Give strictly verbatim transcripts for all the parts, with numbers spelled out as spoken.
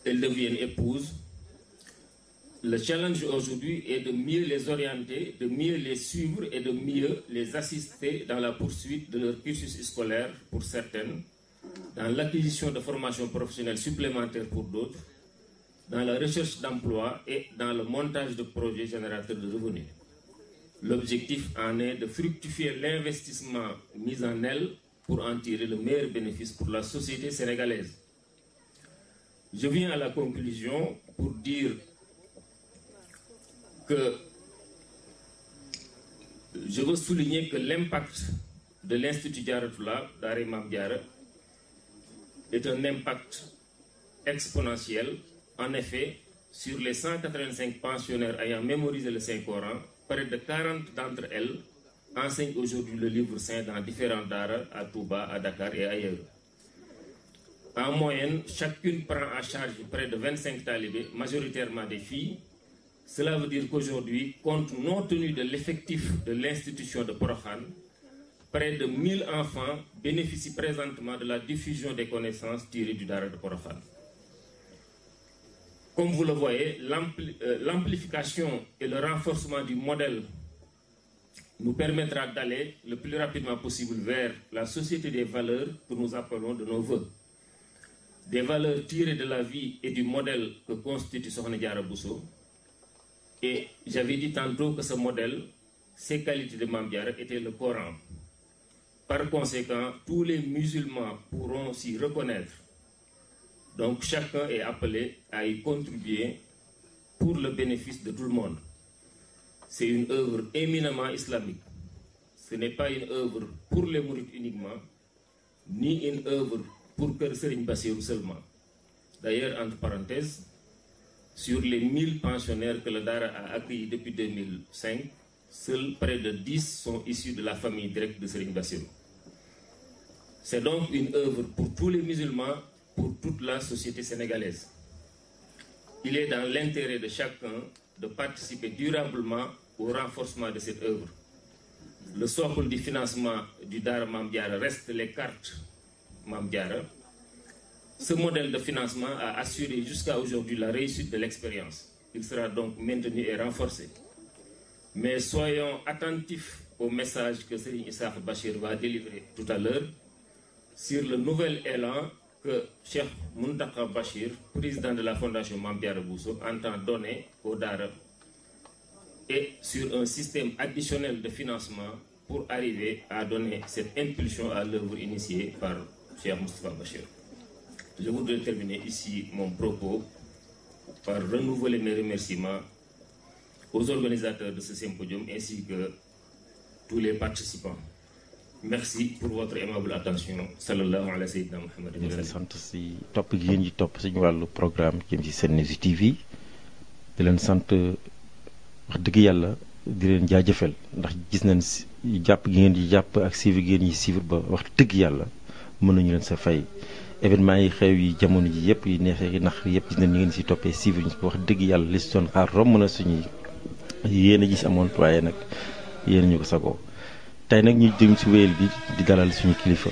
elles deviennent épouses. Le challenge aujourd'hui est de mieux les orienter, de mieux les suivre et de mieux les assister dans la poursuite de leur cursus scolaire pour certaines, dans l'acquisition de formations professionnelles supplémentaires pour d'autres, dans la recherche d'emploi et dans le montage de projets générateurs de revenus. L'objectif en est de fructifier l'investissement mis en elles pour en tirer le meilleur bénéfice pour la société sénégalaise. Je viens à la conclusion pour dire que je veux souligner que l'impact de l'Institut Diaratoulah Daara Mame Diarra est un impact exponentiel. En effet, sur les cent quatre-vingt-cinq pensionnaires ayant mémorisé le Saint-Coran, près de quarante d'entre elles enseignent aujourd'hui le livre saint dans différents daara à Touba, à Dakar et ailleurs. En moyenne, chacune prend en charge près de vingt-cinq talibés, majoritairement des filles. Cela veut dire qu'aujourd'hui, compte non tenu de l'effectif de l'institution de Porokhane, près de mille enfants bénéficient présentement de la diffusion des connaissances tirées du daara de Porokhane. Comme vous le voyez, l'ampli- euh, l'amplification et le renforcement du modèle nous permettra d'aller le plus rapidement possible vers la société des valeurs que nous appelons de nos voeux. Des valeurs tirées de la vie et du modèle que constitue Sokhna Diarra Bousso. Et j'avais dit tantôt que ce modèle, ses qualités de Mame Diarra étaient le Coran. Par conséquent, tous les musulmans pourront s'y reconnaître. Donc chacun est appelé à y contribuer pour le bénéfice de tout le monde. C'est une œuvre éminemment islamique. Ce n'est pas une œuvre pour les mourides uniquement, ni une œuvre pour Kër Serigne Bassirou seulement. D'ailleurs, entre parenthèses, sur les mille pensionnaires que le Daara a accueillis depuis deux mille cinq, seuls près de dix sont issus de la famille directe de Serigne Bassirou. C'est donc une œuvre pour tous les musulmans, pour toute la société sénégalaise. Il est dans l'intérêt de chacun de participer durablement au renforcement de cette œuvre. Le socle du financement du Daara Mame Diarra reste les cartes Mame Diarra. Ce modèle de financement a assuré jusqu'à aujourd'hui la réussite de l'expérience. Il sera donc maintenu et renforcé. Mais soyons attentifs au message que Serigne Issakha Bachir va délivrer tout à l'heure sur le nouvel élan que Cheikh Mountakha Bachir, président de la Fondation Mame Diarra Bousso, entend donner au Daara et sur un système additionnel de financement pour arriver à donner cette impulsion à l'œuvre initiée par Cheikh Moustapha Bachir. Je voudrais terminer ici mon propos par renouveler mes remerciements aux organisateurs de ce symposium ainsi que tous les participants. Merci pour votre aimable attention. Sallallahu alayhi sayyidina Muhammad. ñu leen sant si topp gi ngeen ñi topp suñu wàllu programme jëm ci Senews T V di leen sant wax dëgg yàlla di leen jaajëfal ndax gis nañ si jàpp gi ngeen di jàpp ak suivre gi ngeen ñi suivre ba wax dëgg yàlla mën nañu leen sa fay. Événement yi xew yi jamono ji yëpp yi neexee yi nax yëpp gis nañ ni ngeen si toppee suivre ñu wax dëgg yàlla li si doon xaar romb na suñuy yéen a gis amoon waaye nag yéen ñu ko sagoo. tey nag ñu jëm ci wéyal bi di dalal suñu kilifa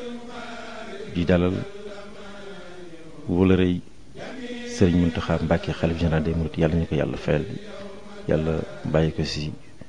di dalal wóolërëy Serigne Mountakha Mbacké xalif général des mourides yàlla ñu ko yàlla fayal yàlla bàyyi ko si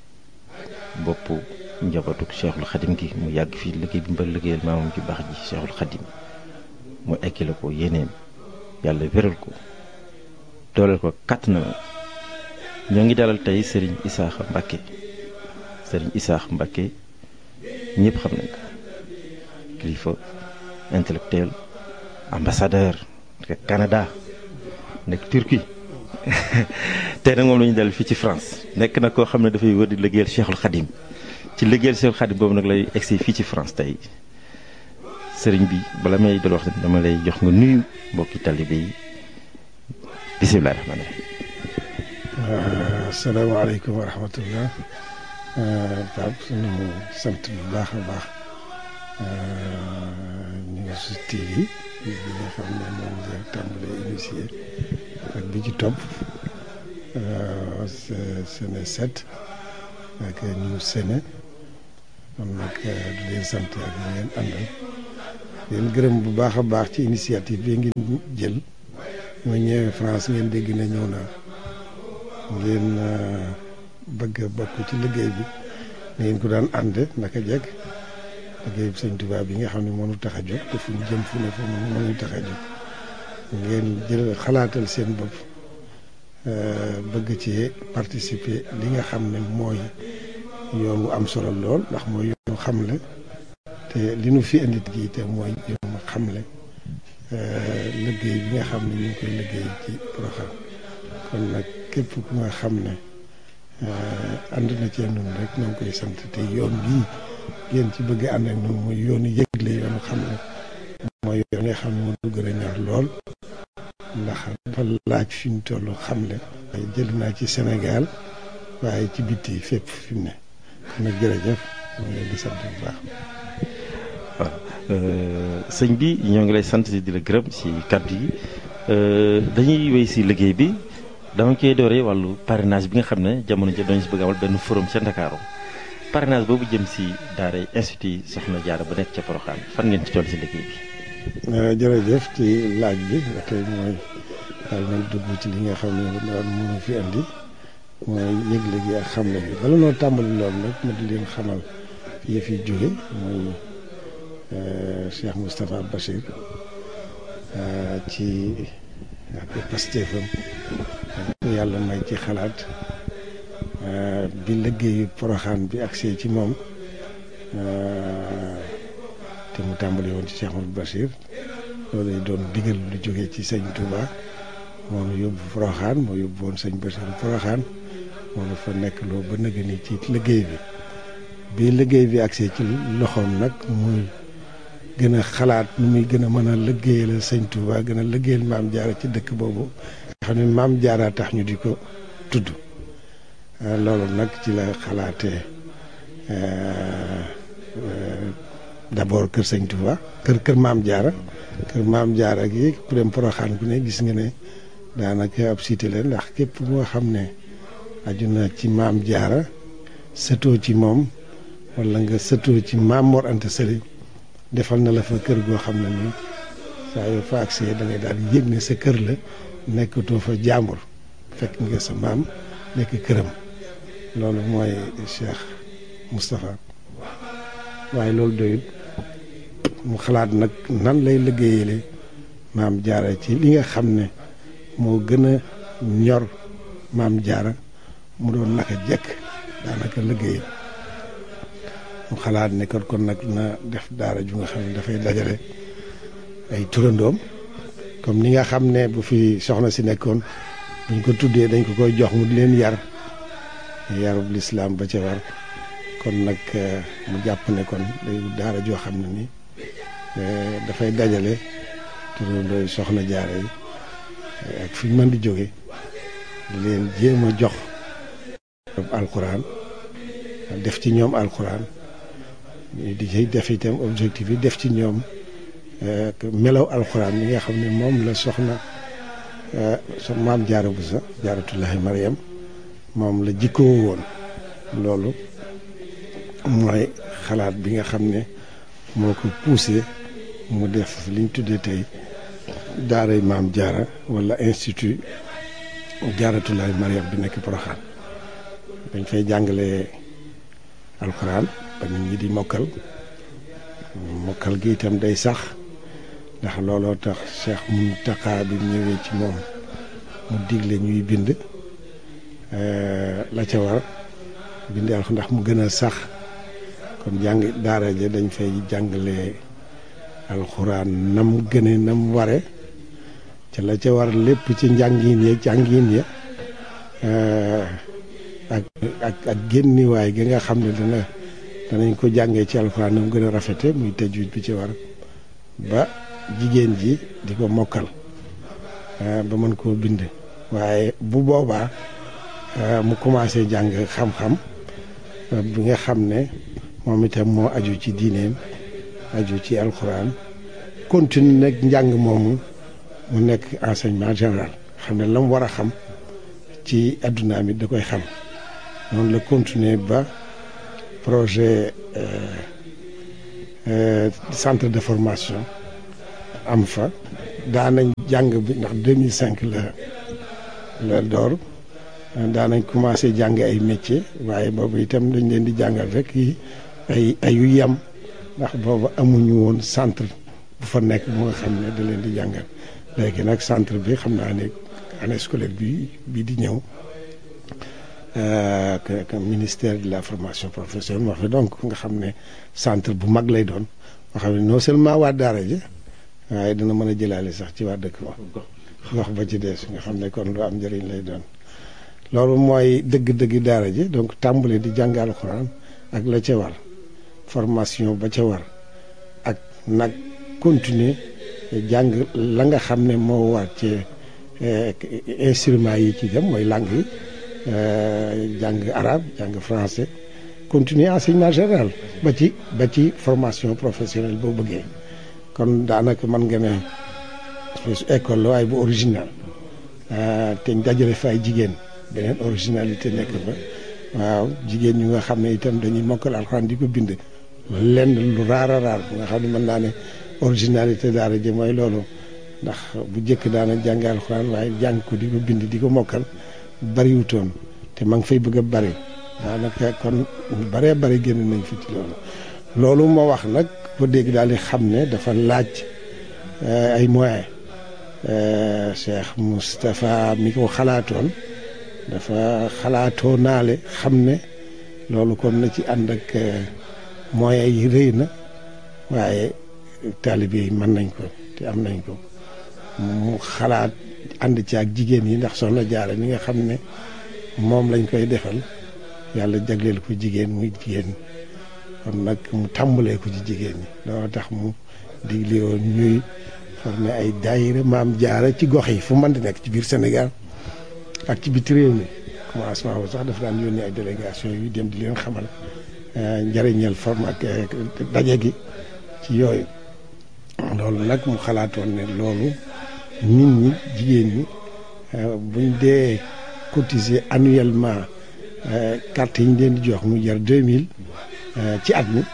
boppu njabootu Cheikhul Khadim gi mu yàgg fii liggéey bi mbal liggéeyal maamam ci baax ji Cheikhul Khadim mu ekkile ko yéeneem yàlla wéral ko dooleel ko kàtt na ñoo ngi dalal tey Serigne Issakha Mbacké Serigne Issakha Mbacké ñëpp xam nañ ko kilifa intellectuel ambassadeur nekk Canada nekk Turquie tey nag moom la ñu dal fii ci France nekk na koo xam ne dafay wër di liggéeyal Cheikhul Khadim ci liggéeyal Cheikhul Khadim boobu nag lay egsi fii ci France tey sëriñ bi bala may dal wax dama lay jox nga nuyu mbokki talibé yi bisimilah rahmaani rahiim. asalaamaaleykum wa rahmatullah. Pape suñu sant bu baax a baax News T V bi nga xam ne moom la tàmbalee initié ak bi ci topp Séné sept ak News Séné kon nag di leen sant ak ñu ngeen àndal di leen gërëm bu baax a baax ci initiative bi ngeen jël ma ñëwee France ngeen dégg ne ñëw naa ngeen bëgg a bokk ci liggéey bi ngeen ko daan ànd naka jekk liggéey bi sëñ Tuubaa bi nga xam ne mënu tax a jóg te fu ñu jëm fu ne fu mënu tax a jóg ngeen jël xalaatal seen bopp bëgg ci participer li nga xam ne mooy yoon wu am solo lool ndax mooy yoonu xamle te li nu fi indi gi te mooy yoonu xamle liggéey bi nga xam ne ñu ngi koy liggéey ci Porokhane kon nag képp ku nga xam ne ànd na cee noonu rek ñoo ngi koy sant te yoon bii ngeen ci bëgg ànd ak noonu mooy yoonu yëgle yoonu xamle mooy yoon nga xam ne moo gën a ñor lool ndax dafa laaj fi mu toll xamle jël naa ci Sénégal waaye ci bitti fépp fi mu ne kon nag jërëjëf ñu ngi leen di sant bu baax. waaw sëñ bi ñoo ngi lay sant di la gërëm si kàddu yi dañuy wéy si liggéey bi dama koy dooree wàllu parrainage bi nga xam ne jamono ji dañu si bëgg amal benn forum ca Ndakaaru parrainage boobu jëm si daara institut Soxna Jaara ba nekk ca Porokhane fan ngeen ci toll si liggéey bi. jërëjëf ci laaj bi tey mooy daal man dugg ci li nga xam ne daal mënu fi andi mooy yëgle gi ak xamle gi bala noo tàmbali loolu nag ma di leen xamal yi fi jóge mooy Cheikh Moustapha Bachir ci ak pastéefam yàlla may ci xalaat bi liggéeyu Porokhane bi agsee ci moom te mu tàmbali woon ci Cheikh Mouhamadou Bachir loolu lay doon digal lu jógee ci sëñ Touba moom yóbbu Porokhane moo yóbbu woon sëñ Bachir Porokhane moom dafa nekk loo ba nëgë ni ci liggéey bi bi liggéey bi agsee ci loxoom nag muy gën a xalaat nu muy gën a mën a liggéeyal sëñ Touba gën a liggéeyal Maam Jaara ci dëkk boobu nga xam ne Maam Jaara tax ñu di ko tudd loolu nag ci la xalaatee d'abord kër sëñ Touba kër kër Maam Jaara kër Maam Jaara gi ku dem Porokhane ku ne gis nga ne daanaka ab cité la ndax képp moo xam ne aju na ci Maam Jaara sëtoo ci moom wala nga sëtoo ci Maam Mor Anta Sali defal na la fa kër goo xam ne nii saa yoo fa agsee da ngay daal di yëg ne sa kër la nekkatoo fa jàmbur fekk nga sa maam nekk këram loolu mooy Cheikh Moustapha waaye loolu doyut mu xalaat nag nan lay liggéeyale Maam Jaara ci li nga xam ne moo gën a ñor Maam Jaara mu doon naka jekk daanaka liggéey mu xalaat ne kon kon nag na def daara ju nga xam ne dafay dajale ay turandoom comme ni nga xam ne bu fi soxna si nekkoon buñ ko tuddee dañ ko koy jox mu di leen yar yarub lislaam ba ca war kon nag mu jàpp ne kon day daara joo xam ne ni dafay dajale turandooy Soxna Jaara yi ak fi ñu mën di jóge di leen jéem a jox alxuraan def ci ñoom alxuraan di ci def itam objectif yi def ci ñoom melaw alxuraan yi nga xam ne moom la soxna so Maam Jaara Buso Jaaratullaahi Mariam moom la jikkoo woon loolu mooy xalaat bi nga xam ne moo ko poussé mu def liñ tuddee tey daaray Maam Jaara wala institut Jaaratullaahi Mariam bi nekk Porokhane dañ fay jàngale alxuraan ba nit ñi di mokkal mokkal gi itam day sax ndax looloo tax Cheikh Mountakha bi ñëwee ci moom mu digle ñuy bind la ca war bind alxuraan ndax mu gën a sax kon jàng daara ja dañ fay jàngale alxuraan nam gëne nam ware ca la ca war lépp ci njàngin ya jàngin ya ak ak ak génniwaay gi nga xam ne dana danañ ko jàngee ci alxuraan nam gën a rafete muy tajwid bi ci war ba jigéen ji di ko mokkal ba mën koo bind waaye bu boobaa mu commencé jàng xam-xam bi nga xam ne moom itam moo aju ci diineem aju ci alxuraan continue nag njàng moomu mu nekk enseignement général xam ne la mu war a xam ci adduna mi da koy xam noonu la continuer ba projet centre de formation am fa daanañ jàng bi ndax deux mille cinq la la door daanañ commencé jàng ay métier waaye boobu itam dañ leen di jàngal rek yi ay ay yu yem ndax boobu amuñu woon centre bu fa nekk bu nga xam ne da leen di jàngal léegi nag centre bi xam naa ne année scolaire bi bii di ñëw que ministère de la formation professionnelle moo fi donc nga xam ne centre bu mag lay doon nga xam ne non seulement waa daara ji waaye dina mën a jëlaale sax ci waa dëkk ba wax ba ci des nga xam ne kon lu am njëriñ lay doon loolu mooy dëgg-dëgg daara ji donc tàmbali di jàng alxuraan ak la ca war formation ba ca war ak nag continuer jàng la nga xam ne moo war ci instruments yi ci dem mooy langue yi jàng arabe jàng français continuer enseignement général ba ci ba ci formation professionnelle boo bëggee kon daanaka mën nga ne école la waaye bu original te dajale fa ay jigéen beneen originalité nekk fa waaw jigéen ñu nga xam ne itam dañuy mokkal alxuraan di ko bind lenn lu raar a raar bu nga xam ne mën naa ne originalité daara ji mooy loolu ndax bu njëkk daana jàng alxuraan waaye jàng ko di ko bind di ko mokkal bariwutoon te ma ngi fay bëgg a bari daanaka kon ñu baree bari génn nañ fi ci loolu loolu moo wax nag ko dégg daal di xam ne dafa laaj ay moyens Cheikh Moustapha mi ko xalaatoon dafa xalaatoo naale xam ne loolu kon na ci ànd ak moyens yi rëy na waaye taalibe yi mën nañ ko te am nañ ko mu xalaat ànd ci ak jigéen yi ndax soxna Jaara mi nga xam ne moom lañ koy defal yàlla jagleel ko jigéen muy jigéen kon nag mu tàmbalee ko ci jigéen ñi loolu tax mu digle woon ñuy formé ay daayira maam Jaara ci gox yi fu mën di nekk ci biir Sénégal ak ci biti réew mi commencement bu sax dafa daan yónnee ay délégation yu dem di leen xamal njëriñal forme ak daje gi ci yooyu loolu nag mu xalaatoon ne loolu nit ñi jigéen ñi buñ dee cotiser annuellement carte yi ñu leen di jox mu jar deux mille ci at mi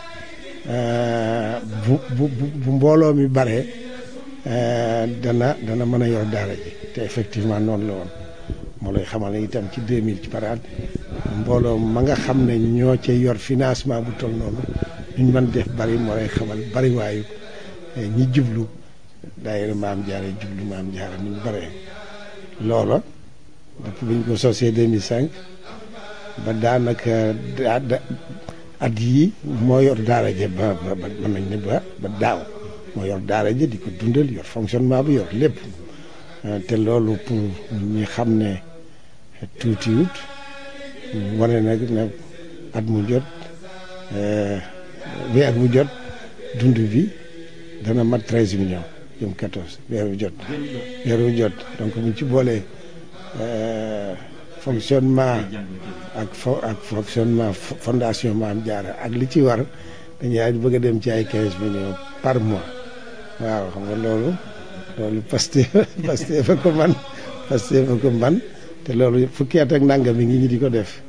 bu bu bu mbooloo mi baree dana dana mën a yor daara ji te effectivement noonu la woon moo lay xamal ne itam ci deux mille ci par at mbooloo ma nga xam ne ñoo ca yor financement bu toll noonu ñu mën def bari moo lay xamal bari waayu ñi jublu daayira maam Jaara jublu maam Jaara ni ñu baree loola depuis bi ñu ko sosee deux mille cinq ba daanaka at yii moo yor daara je ba ba mën nañ ne ba ba daaw moo yor daara je di ko dundal yor fonctionnement bi yor lépp te loolu pour ñi xam ne tuutiwut wane nag ne at mu jot weer bu jot dund bi dana mat treize millions jëm quatorze weer bu jot weer bu jot donc buñ ci boolee fonctionnement ak fo ak fonctionnement fondation Maam Jaara ak li ci war dañuy bëgg a dem ci ay quinze millions par mois waaw xam nga loolu loolu Pastef Pastef fa ko man Pastef fa ko man te loolu fukki at ak nangam mi ngi ñi di ko def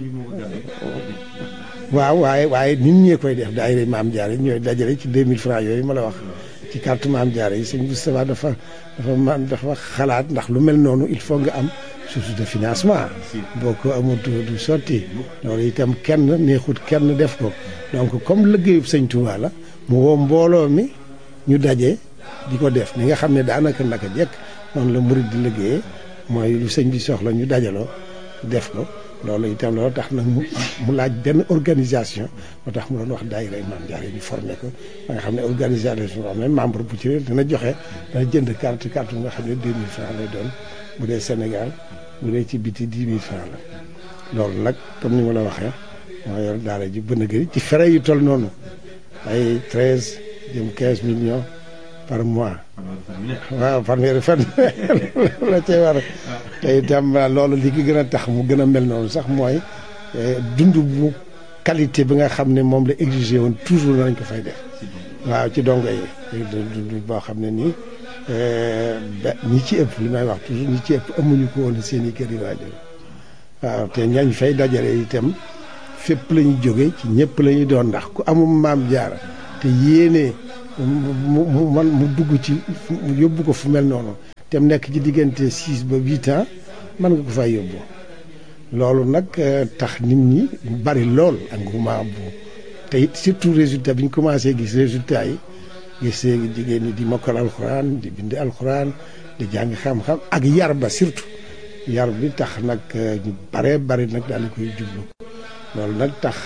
waaw waaye waaye nit ñee koy def daayira Maam Jaara ñooy dajale ci deux mille francs yooyu ma la wax ci carte Maam Jaara yi sëñ Moustapha dafa dafa man dafa xalaat ndax lu mel noonu il faut nga am source de financement boo ko amul du sotti loolu itam kenn neexut kenn def ko donc comme liggéeyub sëñ Touba la mu woo mbooloo mi ñu daje di ko def ni nga xam ne daanaka naka jekk noonu la murid di liggéeyee mooy lu sëñ bi soxla ñu dajaloo def ko loolu itam loolu tax nag mu mu laaj benn organisation moo tax mu doon wax daayira Maam Jaara ñu formé ko ba nga xam ne organisation boo xam ne membre bu ci dana joxe dana jënd carte carte bu nga xam ne deux mille francs lay doon bu dee Sénégal bu dee ci biti dix mille francs la loolu nag comme ni ma la waxee moo yor daara ji bën a gëri ci frais yu toll noonu ay treize jëm quinze millions par mois waaw fanweeri fan la cay war te itam loolu li ki gën a tax mu gën a mel noonu sax mooy dund bu qualité bi nga xam ne moom la exigé woon toujours nañ ko fay def waaw ci dongo yi dund boo xam ne nii ñi ci ëpp li may wax toujours ñi ci ëpp amuñu ko woon seen i kër yi waajur waaw te ñañ fay dajale itam fépp la ñu jóge ci ñëpp la ñu doon ndax ku amum Maam Jaara te yéene mu mu man mu dugg ci mu yóbbu ko fu mel noonu te mu nekk ci diggante six ba huit ans mën nga ko fay yóbbu loolu nag tax nit ñi bari lool engouement bu te it surtout résultat bi ñu commencé gis résultat yi gis jigéen ñi di mokkal alxuraan di bind alxuraan di jàng xam-xam ak yar ba surtout yar bi tax nag ñu baree bari nag daal di koy jublu loolu nag tax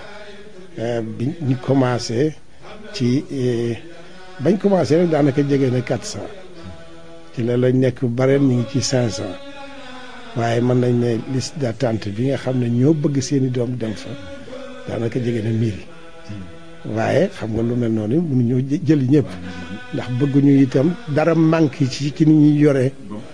bi ñu commencé ci bañ commencé rek daanaka jege na quatre cent ci la lañ nekk bareen ñu ngi ci cinq cent waaye mën nañ ne liste d'attente bi nga xam ne ñoo bëgg seeni doom dem fa daanaka jege na mille waaye xam nga lu mel noonu mënuñoo jël ñëpp ndax bëgguñu itam dara manque ci ci ni ñuy yoree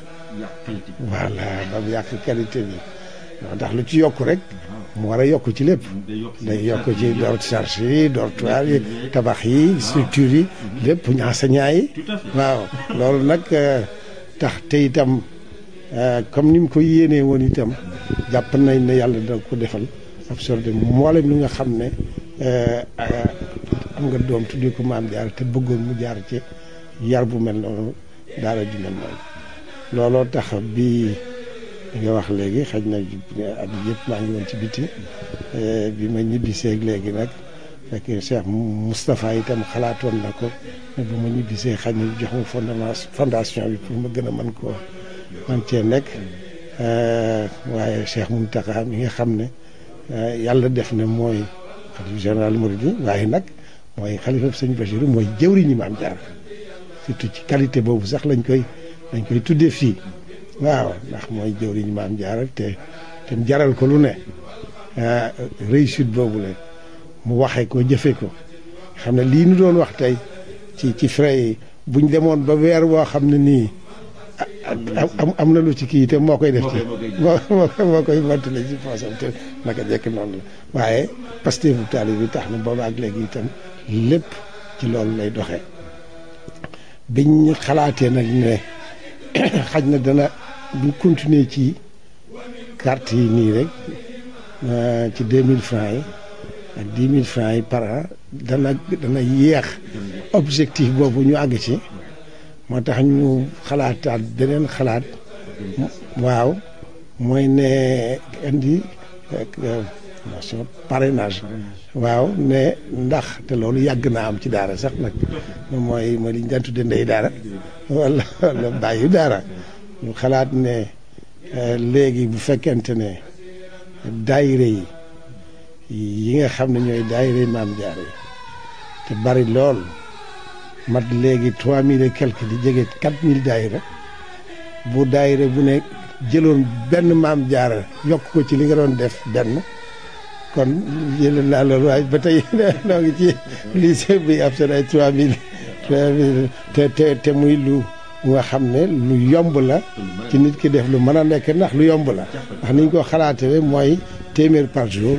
voilà ba mu yàq qualité bi ndax lu ci yokk rek mu war a yokk ci lépp day yokk ci door charge yi dortoir yi tabax yi structure yi lépp enseignant yi waaw loolu nag tax te itam comme ni mu ko yéenee woon itam jàpp nañ ne yàlla da ko defal absorbé mboolem li nga xam ne am nga doom tuddee ko Maam Jaara te bëggoon mu jaar ci yar bu mel noonu daara ju mel noonu looloo tax bi nga wax léegi xëy na at yëpp maa ngi woon ci biti bi ma ñibbisee léegi nag fekk Cheikh Moustapha itam xalaatoon na ko ne bu ma ñibbisee xëy na jox ma fondement fondation bi pour ma gën a mën koo man cee nekk waaye Cheikh Mountakha mi nga xam ne yàlla def na mooy xalifa général Mouride waaye nag mooy xalifa sëñ Bachirou mooy jëwriñu Maam Jaara surtout ci qualité boobu sax lañ koy lañ koy tuddee fii waaw ndax mooy jëwriñu Maam Jaara te te mu jaral ko lu ne réussite boobu la mu waxee ko jëfee ko xam ne lii nu doon wax tey ci ci frais yi buñ demoon ba weer woo xam ne nii am am na lu ci kii te moo koy def ci moo moo koy mottale ci poosam te naka jekk noonu la waaye Pastef bu taali bi tax na boobu ak léegi itam lépp ci loolu lay doxee biñ xalaatee nag ne xaj na dana buñ continuer ci carte yi nii rek ci deux mille francs yi ak dix mille francs yi par an dana dana yéex objectif boobu ñu àgg ci moo tax ñu xalaataat beneen xalaat waaw mooy ne indi nation parrainage waaw ne ndax te loolu yàgg naa am ci daara sax nag mooy mooy li ñu daan tudde ndey daara wala wala bàyyi daara ñu xalaat ne léegi bu fekkente ne daayire yi yi nga xam ne ñooy daayire Maam Jaara yi te bari lool mat léegi trois mille et quelque di jege quatre mille daayira bu daayira bu ne jëloon benn Maam Jaara yokk ko ci li nga doon def benn kon jëlee naa loolu waaye ba tey noo ngi ci lycée bi ab seen ay trois mille trois mille te te te muy lu nga xam ne lu yomb la ci nit ki def lu mën a nekk ndax lu yomb la ndax niñ ko xalaatee mooy téeméer par jour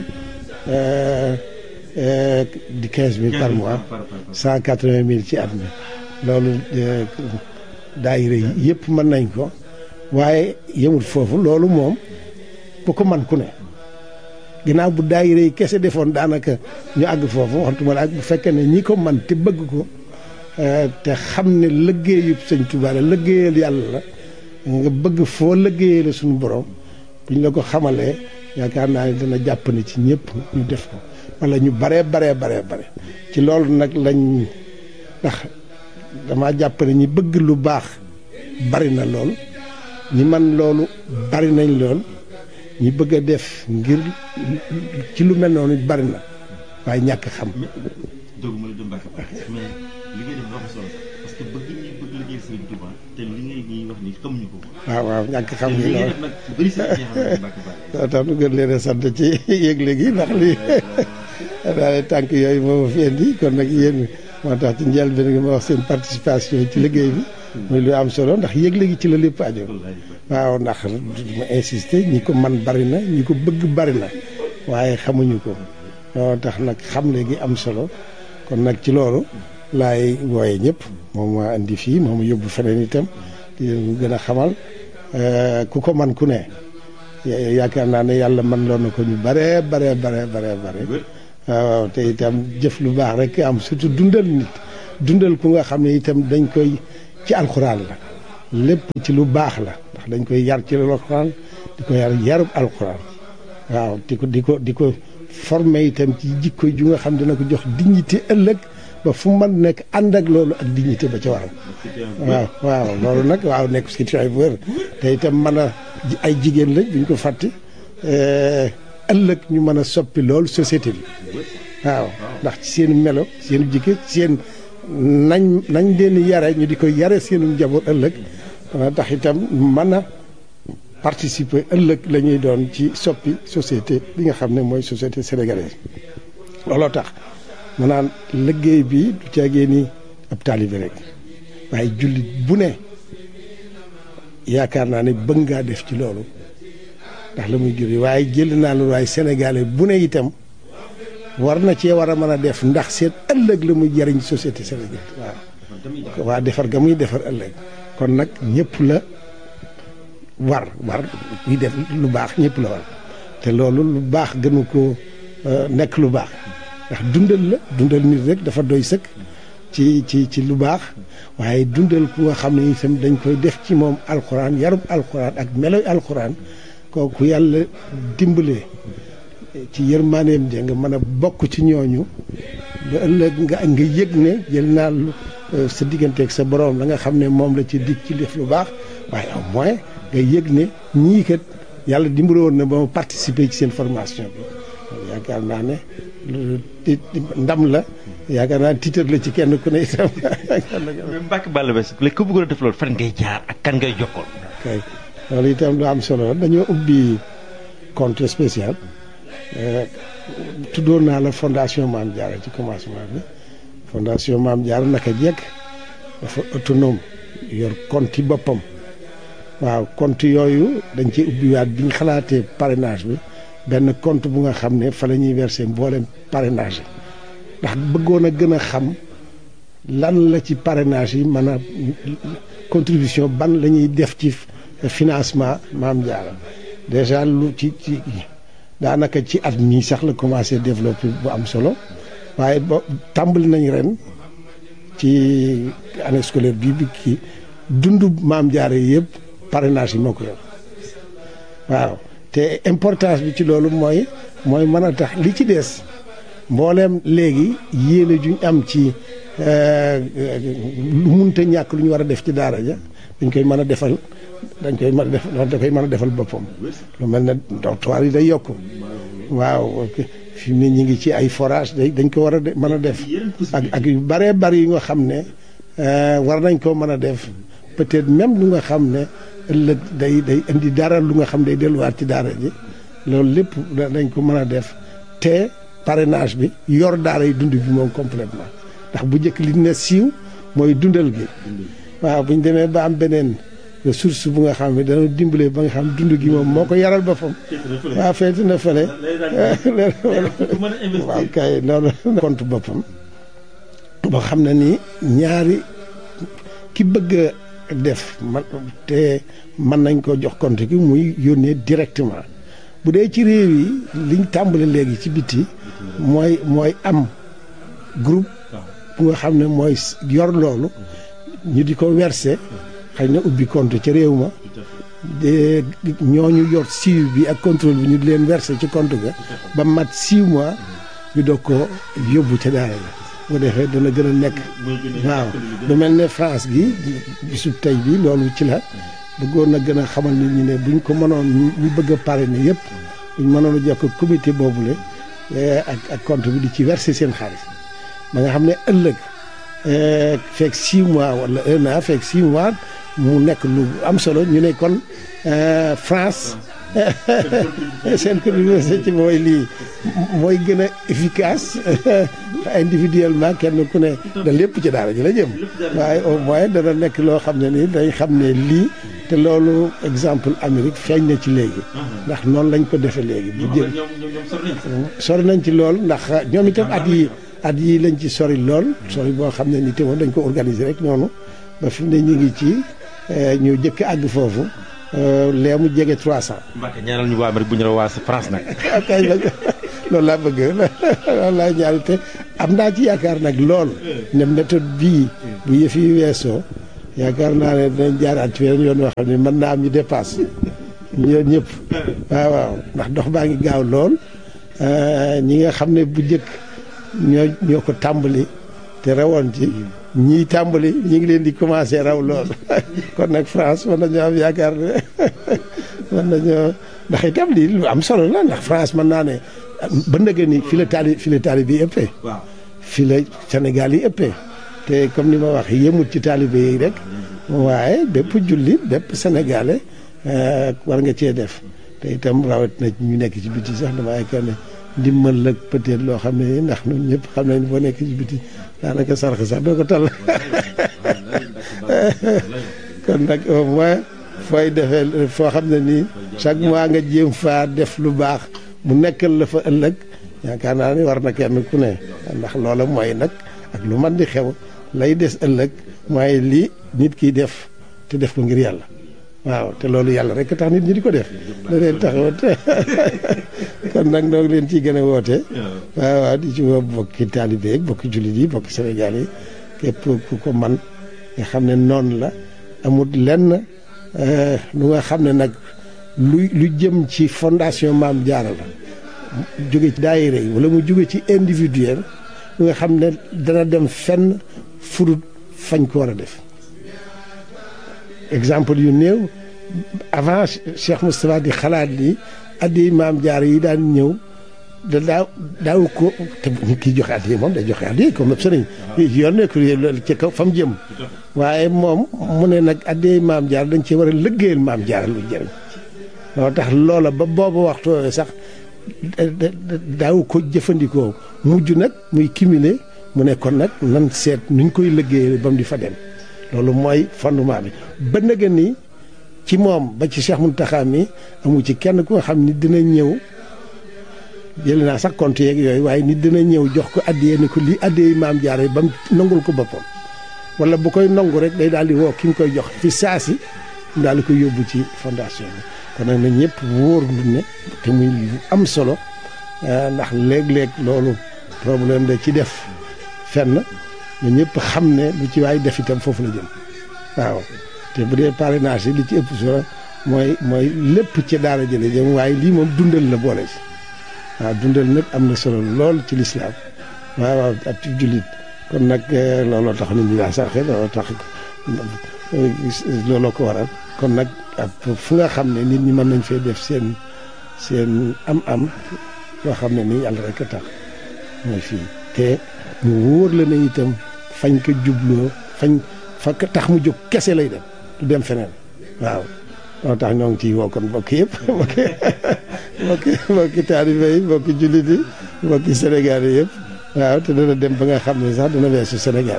di quinze mille par mois cent quatre-vingt mille ci at mi loolu daayira yi yëpp mën nañ ko waaye yemul foofu loolu moom bu ko man ku ne ginnaaw bu daayira yi kese defoon daanaka ñu àgg foofu waxantuma la ak bu fekkee ne ñi ko man te bëgg ko te xam ne liggéeyub Sëñ Tuubaa la liggéeyal yàlla la nga bëgg foo liggéeyee la suñu borom buñ la ko xamalee yaakaar naa ne dana jàpp ne ci ñëpp ñu def ko wala ñu baree baree baree bare ci loolu nag lañ ndax dama jàpp ne ñi bëgg lu baax bari na lool ñi man loolu bari nañ lool ñi bëgg a def ngir ci lu mel noonu bari na waaye ñàkk xam. doogu ma la dem Mbacke mais li ngay def dafa solo parce que bëgg ñi bëgg liggéey Serigne Touba te li ngay ñuy wax ni xamuñu ko. waaw waaw ñàkk xam gi loolu nag bëri sa ñi Mbacke Ba tax nu gën leen a sant ci yëgle gi ndax lii daal tànk yooyu moo fi indi kon nag yéen moo tax ci njëlbéen gi ma wax seen participation ci liggéey bi muy lu am solo ndax yëgle gi ci la lépp aju waaw ndax ma insister ñi ko man bari na ñi ko bëgg bari na waaye xamuñu ko loolu tax nag xamle gi am solo kon nag ci loolu laay wooye ñëpp moom maa indi fii moom yóbbu feneen itam di leen gën a xamal ku ko man ku ne yaakaar naa ne yàlla man loon na ko ñu bare bare bare bare bare waaw te itam jëf lu baax rek am surtout dundal nit dundal ku nga xam ne itam dañ koy ci alxuraan la lépp ci lu baax la ndax dañ koy yar ci alxuraan di ko yar yarub alxuraan waaw di ko di ko di ko formé itam ci jikko ju nga xam dina ko jox dignité ëllëg ba fu mu mën nekk ànd ak loolu ak dignité ba ca waral waaw waaw loolu nag waaw nekk citoyen bu wér te itam mën a ay jigéen lañ buñ ko fàtte ëllëg ñu mën a soppi loolu société bi waaw ndax ci seen melo seen jikko seen nañ nañ leen yare ñu di ko yare seenu njaboot ëllëg tax itam mën a participer ëllëg la ñuy doon ci soppi société bi nga xam ne mooy société sénégalaise looloo tax mu naan liggéey bi du caagee ni ab taalibe rek waaye jullit bu ne yaakaar naa ne bëgg ngaa def ci loolu ndax la muy juri waaye jël naa lu waaye sénégalais bu ne itam war na cee war a mën a def ndax seen ëllëg la muy jariñ société sénégalaise waaw waa defar ga muy defar ëllëg kon nag ñëpp la war war kuy def lu baax ñëpp la war te loolu lu baax gënu ko nekk lu baax ndax dundal la dundal nit rek dafa doy sëkk ci ci ci lu baax waaye dundal ku nga xam ne itam dañ koy def ci moom alxuraan yarub alxuraan ak meloy alxuraan kooku yàlla dimbalee ci yërmaaneem ja nga mën a bokk ci ñooñu ba ëllëg nga nga yëg ne jël naa sa digganteeg sa borom la nga xam ne moom la ci dig ci def lu baax waaye au moins nga yëg ne ñii kat yàlla dimbale woon na ba ma participer ci seen formation bi yaakaar naa ne ndam la yaakaar naa tiitar la ci kenn ku ne itam. Mbacke Balla Basse léegi ku bëggoon a def loolu fan ngay jaar ak kan ngay jokkool. kay loolu itam lu am solo la dañoo ubbi compte spécial tuddoon naa la fondation Mame Diarra ci commencement bi fondation Mame Diarra naka jekk dafa autonome yor compte yi boppam waaw compte yooyu dañ ci ubbiwaat bi ñu xalaatee parrainage bi benn compte bu nga xam ne fa la ñuy verser mboolem parrainage yi ndax bëggoon a gën a xam lan la ci parrainage yi mën a contribution ban la ñuy def ci financement Mame Diarra déjà lu ci ci daanaka ci at mii sax la commencé développer bu am solo waaye ba tàmbali nañ ren ci année scolaire bii bi kii dundu Mame Diarra yi yëpp parrainage yi moo ko yor waaw te importance bi ci loolu mooy mooy mën a tax li ci des mbooleem léegi yéene juñ am ci lu munta ñàkk lu ñu war a def ci daara ja dañ koy mën a defal dañ koy mën a def da koy mën a defal boppam lu mel ne dortoir yi day yokk waaw fi mu ne ñu ngi ci ay forage day dañ ko war a mën a def ak ak yu bëree bëri yu nga xam ne war nañ koo mën a def peut-être même lu nga xam ne ëllëg day day indi dara lu nga xam day delluwaat ci daara ji loolu lépp dañ ko mën a def te parrainage bi yor daara yi dund bi moom complètement ndax bu njëkk li ne siiw mooy dundal gi waaw bu ñu demee ba am beneen ressource bu nga xam ne dana dimbale ba nga xam dund gi moom moo ko yaral boppam waaw feeti na fële waaw kay loolu compte boppam boo xam ne ni ñaari ki bëgg a def man te mën nañ ko jox compte gi muy yónnee directement bu dee ci réew yi liñ tàmbale léegi ci biti mooy mooy am groupe bu nga xam ne mooy yor loolu ñu di ko verser xëy na ubbi compte ca réew ma de ñooñu yor suivi bi ak contrôle bi ñu di leen verser ci compte ga ba mat six mois ñu doog ko yóbbu ca daara la bu defee dana gën a nekk waaw lu mel ne France gi bisu tey bi loolu ci la bëggoon na gën a xamal nit ñi ne buñ ko mënoon ñu bëgg a parrainer yëpp buñ mënoon a jokk comité boobule ak ak compte bi di ci verser seen xaalis ba nga xam ne ëllëg fekk six mois wala un an fekk six mois mu nekk lu am solo ñu ne kon France seen contribution ci mooy lii mooy gën a efficace individuellement kenn ku ne da lépp ci daara ji la jëm waaye au moins dana nekk loo xam ne nii dañ xam ne lii te loolu exemple Amérique feeñ na ci léegi ndax noonu lañ ko defee léegi bu jëm sori nañ ci lool ndax ñoom itam at yi at yi lañ ci sori lool sori boo xam ne ni te moom dañ ko organiser rek noonu ba fi mu ne ñu ngi ci ñu jëkk àgg foofu lee mu jege trois cent. Mbacke ñaanal ñu waa Amérique bu ñu la waa France nag. kay loolu laa bëgg loolu laa ñaari te am naa ci yaakaar nag lool ne méthode bii bu yëf yi weesoo yaakaar naa ne dinañ jaaraat ci weneen yoon yoo xam ne mën naa am ñu dépasse ñoom ñëpp waaw waaw ndax dox baa ngi gaaw lool ñi nga xam ne bu njëkk ñoo ñoo ko tàmbali te rawoon ci ñii tàmbali ñi ngi leen di commencé raw lool kon nag France mën nañoo am yaakaar ne mën nañoo ndax itam lii lu am solo la ndax France mën naa ne ba ndëgë ni fi la taali fi la taali bi ëppee fi la Sénégal yi ëppee te comme ni ma wax yemut ci taalibe yi rek waaye bépp jullit bépp sénégalais war nga cee def te itam rawat na ñu nekk ci biti sax dama yaakaar ne ndimbal la peut-être loo xam ne ndax ñun ñëpp xam nañ boo nekk ci biti daanaka sarax sax doo ko tal kon nag au moins fooy defee foo xam ne nii chaque mois nga jéem faa def lu baax mu nekkal la fa ëllëg yaakaar naa ni war na kenn ku ne ndax loola mooy nag ak lu man di xew lay des ëllëg mooy lii nit kiy def te def ko ngir yàlla waaw te loolu yàlla rek tax nit ñi di ko def da leen taxawat kon nag noo ngi leen ciy gën a woote waaw waaw di ci woo bokki taalibe yi bokki jullit yi bokki Sénégal yi képp ku ko man nga xam ne noonu la amul lenn lu nga xam ne nag lu lu jëm ci fondation Maam Jaara la jóge ci daayira yi wala mu jóge ci individuel lu nga xam ne dana dem fenn furut fañ ko war a def exemple yu néew avant Cheikh Moustapha di xalaat ni addi Maam Jaara yi daan ñëw da daaw daaw ko te kii joxe addi moom day joxe addi comme sëriñ yoon ne ko ci kaw fa mu jëm waaye moom mu ne nag addi Maam Jaara dañ ci war a liggéeyal Maam Jaara lu jëriñ loo tax loola ba boobu waxtu sax daaw ko jëfandikoo mujj nag muy cumuler mu ne kon nag nan seet nuñ koy liggéeyal ba mu di fa dem loolu mooy fondement bi ba nga ni ci moom ba ci Cheikh Mountakha mi amu ci kenn ku nga xam ni dina ñëw jëlee naa sax compte yeeg yooyu waaye nit dina ñëw jox ko addiyee ni ko lii addiyee Maam Jaara ba mu nangul ko boppam wala bu koy nangu rek day daal di woo ki mu koy jox fi saasi mu daal di koy yóbbu ci fondation bi kon nag na ñëpp wóor lu ne te muy lu am solo ndax léeg-léeg loolu problème da ci def fenn na ñëpp xam ne lu ci waay def itam foofu la jëm waaw te bu dee parrainage yi li ci ëpp solo mooy mooy lépp ci daara jële jëm waaye lii moom dundal la boole ci waaw dundal nag am na solo lool ci lislaam waaw waaw ak ci jullit kon nag looloo tax nit ñi daa sarxe looloo tax looloo ko waral kon nag fu nga xam ne nit ñi mën nañ fee def seen seen am-am yoo xam ne nii yàlla rek a tax mooy fii te mu wóor la ne itam fañ ko jubloo fañ fa tax mu jóg kese lay dem du dem feneen waaw moo tax ñoo ngi ciy woo kon mbokk yëpp mbokki mbokki mbokki taalibe yi mbokki jullit yi mbokki Sénégal yi yëpp waaw te dana dem ba nga xam ne sax dana weesu Sénégal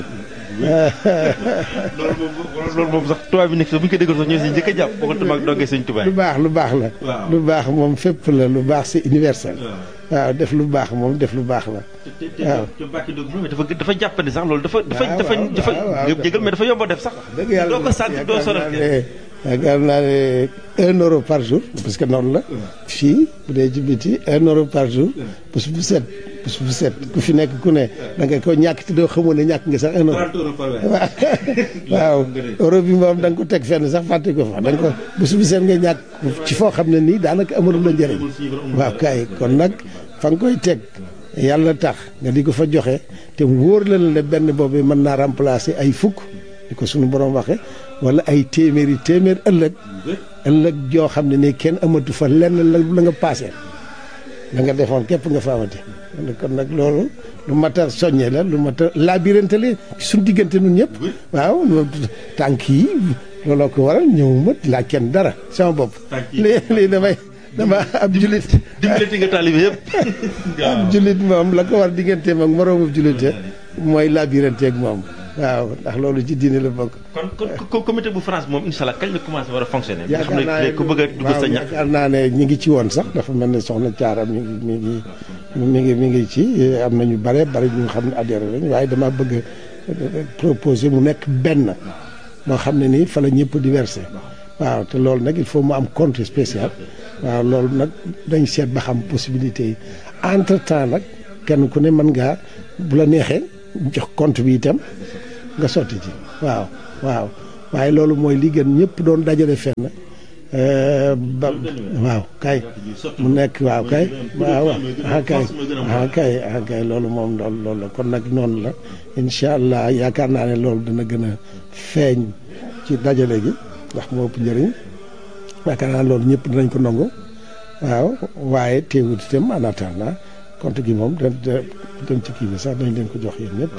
loolu moom loolu moom sax tubaab bi nekk sax bu ñu ko déggoon sax ñoo si njëkk a jàpp boo ko tamaak dongee sëñ tubaab lu baax lu baax la lu baax moom fépp la lu baax c'est universel waaw def lu baax moom def lu baax la waaw dafa dafa jàppandi sax loolu dafa dafa dafa dafa jégal mais dafa yomb def sax dëgg yàlla doo ko sant doo sonal yaakaar naa ne un euro par jour parce que noonu la fii bu dee ci biti un euro par jour bés bu set bés bu set ku fi nekk ku ne da nga ko ñàkk te doo xamoon ne ñàkk nga sax un euro waaw euro bi moom da nga ko teg fenn sax fàtte ko fa da nga ko bés bu set nga ñàkk ci foo xam ne nii daanaka amalu la njëriñ waaw kay kon nag fa nga koy teg yàlla tax nga di ko fa joxe te wóor la la benn boobu mën naa remplacer ay fukk di ko suñu borom waxe wala ay téeméeri téeméer ëllëg ëllëg joo xam ne nii kenn amatu fa lenn la la nga paase la nga defoon képp nga fa amati kon nag loolu lu mat a soññee la lu mat a labirante la suñu diggante nun ñëpp waaw tànk yi looloo ko waral ñëw mat laa kenn dara sama bopp lii lii damay dama ab julit dimbalati nga taalibe yëpp ab julit moom la ko war digganteem ak moroomu julite mooy labirante ak moom waaw ndax loolu ci diine la bokk. kon kon comité bu France moom incha allah kañ la commencé war a fonctionner. nga xam ne ku bëgg a dugg sa ñax yaakaar naa ne ñi ngi ci woon sax dafa mel ne soxna Thiara mi ngi mi ngi mi ngi mi ngi ci am na ñu bare bare ñu xam ne adhéré lañ waaye dama bëgg a proposer mu nekk benn moo xam ne nii fa la ñëpp di versé waaw te loolu nag il faut mu am compte spécial waaw loolu nag dañ seet ba xam possibilité yi entre temps nag kenn ku ne mën ngaa bu la neexee jox compte bi itam nga sotti ci waaw waaw waaye loolu mooy li gën ñëpp doon dajale fenn ba waaw kay mu nekk waaw kay waaw ah kay ah kay ah kay loolu moom loolu loolu la kon nag noonu la incha allah yaakaar naa ne loolu dana gën a feeñ ci dajale gi ndax moo ëpp njëriñ yaakaar naa loolu ñëpp dinañ ko nangu waaw waaye teewut itam en attendant compte gi moom da dem ci kii bi sax dañ leen ko jox yéen ñëpp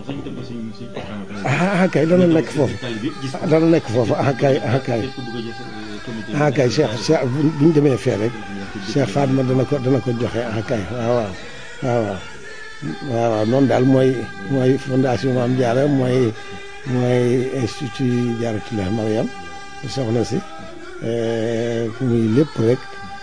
ah kay dana nekk foofu dana nekk foofu ah kay ah kay ah kay Cheikh Cheikh bu ñu demee fee rek Cheikh Fatma dana ko dana ko joxe ah kay waaw waaw waaw waaw waaw noonu daal mooy mooy fondation Mame Diarra mooy mooy institut Diarratoulah Mariam soxna si muy lépp rek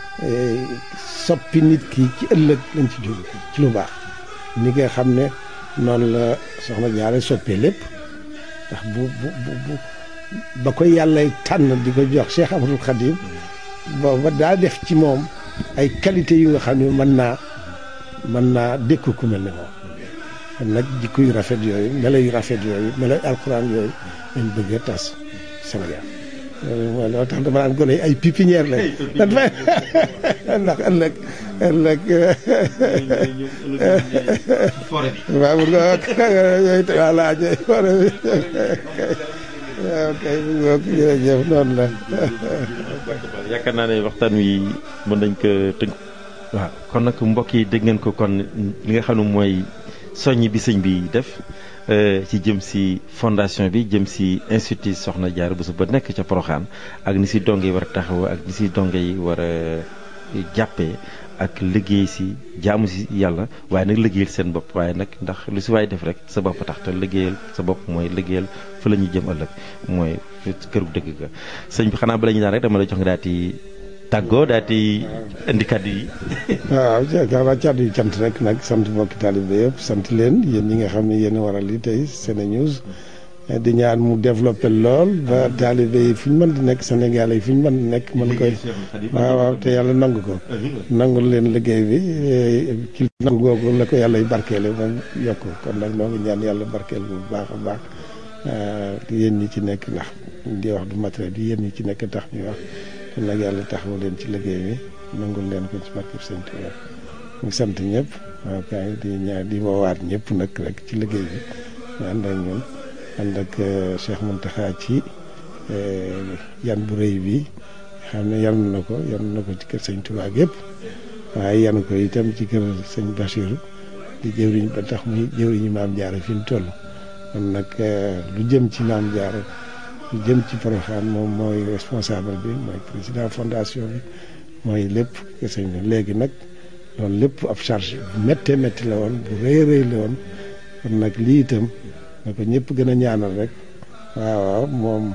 soppi nit ki ci ëllëg lañ ci jóg ci lu baax ni nga xam ne noonu la soxna Diarra soppee lépp ndax bu bu bu ba koy yàlla tànn di ko jox Cheikh Ahmadou Khadim booba daa def ci moom ay qualité yu nga xam ne mën naa mën naa dékku ku mel ne moom kon nag jikko yu rafet yooyu melo yu rafet yooyu melo yu alxuraan yooyu lañ bëgg a tas Sénégal loolu moo tax dama naan gone ay pépinière lañ ndax ëllëg ëllëg waaw bu nga yooyu voilà ñooy forêt bi waaw kay bu nga jërëjëf noonu la yaakaar naa ne waxtaan wi mën nañ ko tënk waaw kon nag mbokk yi dégg ngeen ko kon li nga xam ne mooy soññ bi sëñ bi def ci jëm si fondation bi jëm si institut Soxna Diarra Bousso ba nekk ca Porokhane ak ni si donge yi war a taxaw ak ni si donge yi war a jàppee ak liggéey si jaamu si yàlla waaye nag liggéeyal seen bopp waaye nag ndax lu si waay def rek sa bopp tax te liggéeyal sa bopp mooy liggéeyal fa la ñuy jëm ëllëg mooy këru dëgg ga sëñ bi xanaa bala ñu daan rek dama la jox nga daal di tàggoo daal di indi kàddu yi. waaw xanaa kàddu yi cant rek nag sant mbokki taalibe yëpp sant leen yéen ñi nga xam ne yéen a waral li tey SeneNews di ñaan mu développé lool ba taalibe yi fu ñu mën di nekk Sénégal yi fu ñu mën di nekk mën koy waaw waaw te yàlla nangu ko nangul leen liggéey bi ci nangu googu la ko yàlla y barkeele ba yokk kon nag noo ngi ñaan yàlla barkeel bu baax a baax yéen ñi ci nekk ndax di wax du matériel bi yéen ñi ci nekk tax ñuy wax kon nag yàlla taxawu leen ci liggéey bi nangul leen ko ci barkeb Sëñ Tuubaa ñu sant ñëpp waaw kay di ñaan di woowaat ñëpp nag rek ci liggéey bi ñu ànd ak ñun ànd ak Cheikh Mountakha ci yan bu rëy bi xam ne yan na ko yan na ko ci kër Sëñ Tuubaa yëpp waaye yan ko itam ci kër Sëñ Bachir di jëwriñ ba tax muy jëwriñu Mame Diarra fi mu toll kon nag lu jëm ci Mame Diarra lu jëm ci Porokhane moom mooy responsable bi mooy président fondation bi mooy lépp kër Sëñ bi léegi nag loolu lépp ab charge bu méttee métti la woon bu rëy rëy la woon kon nag lii itam na ko ñëpp gën a ñaanal rek waaw waaw moom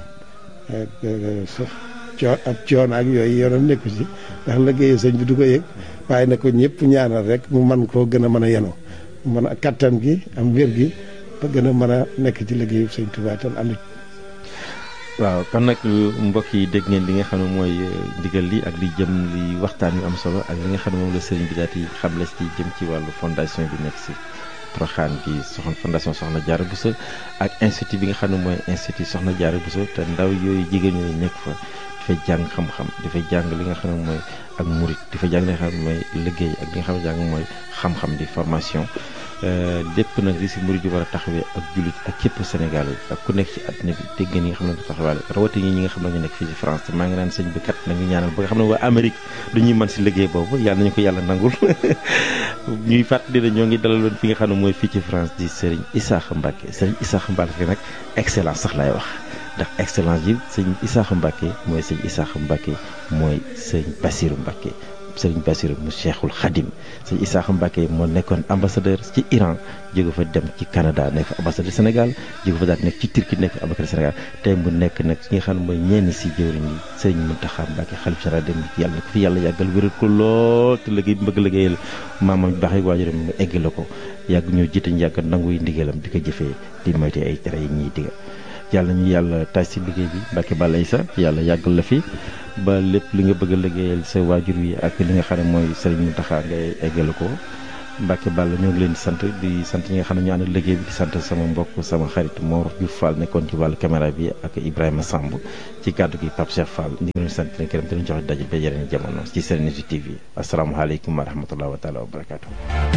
coo ab coono ak yooyu yoonam nekku ci ndax liggéeyu sëñ bi du ko yëg waaye na ko ñëpp ñaanal rek mu man koo gën a mën a yenu mën a kattan gi am wér gi ba gën a mën a nekk ci liggéeyu sëñ Tuubaa tan ànd waaw kon nag mbokk yi dégg ngeen li nga xam ne mooy ndigal li ak li jëm li waxtaan yu am solo ak li nga xam ne moom la sëriñ bi daal di xamle ci jëm ci wàllu fondation bi nekk si Porokhane bi soxna fondation Soxna Diarra Bousso ak institut bi nga xam ne mooy institut Soxna Diarra Bousso te ndaw yooyu jigéen ñooyu nekk fa dafay jàng xam-xam dafay jàng li nga xam ne mooy ak murit dafay jàng li nga xam ne mooy liggéey ak li nga xam ne jàng mooy xam-xam di formation lépp nag li si murit di war a taxawee ak jullit ak képp Sénégal yi ak ku nekk ci àddina bi dégg ngeen ñi nga xam ne taxawaale rawatina ñi nga xam ne ñu nekk fii ci France te maa ngi naan sëñ bi kat nañu ñaanal ba nga xam ne waa Amérique du ñuy mën si liggéey boobu yàlla nañu ko yàlla nangul ñuy fàttali ne ñoo ngi dalaloon fi nga xam ne mooy fii ci France di Serigne Issakha Mbacké Serigne Issakha Mbacké nag excellence sax laay wax ndax excellence yi sëñ Issakha Mbacké mooy sëñ Issakha Mbacké mooy sëñ Bassirou Mbacké sëriñ Bassirou mu Cheikhul Khadim sëñ Issakha Mbacké moo nekkoon ambassadeur ci Iran jóge fa dem ci Canada nekk ambassadeur Sénégal jóge fa daal nekk ci Turquie nekk ambassadeur Sénégal tey mu nekk nag ki nga xam ne mooy ñenn si jëwriñ yi sëriñ Mountakha Mbacké xalif général dem yàlla na ko fi yàlla yàggal wéral ko lool te liggéey bi bëgg liggéeyal maamam bi baax yi waajuram mu egg la ko yàgg ñoo jiite ñu yàgg nanguy ndigalam di ko jëfee di moyte ay tere yi ñuy diga yàlla ñu yàlla taaj si liggéey bi Mbacké Balla Issa yàlla yàggal la fi ba lépp li nga bëgg a liggéeyal sa waajur wi ak li nga xam ne mooy sëriñ Mountakha ngay eggale ko Mbacke Balla ñoo ngi leen di sant di sant ñi nga xam ne ñu ànd liggéey bi di sant sama mbokk sama xarit Mor Diouf Fall nekkoon ci wàllu caméra bi ak Ibrahima Samb ci kàddu gi Pape Cheikh Fall di leen sant leen gërëm te ñu jox daje ba yeneen jamono ci Serenity T V asalaamaaleykum wa rahmatulah wa taala wa barakaatu.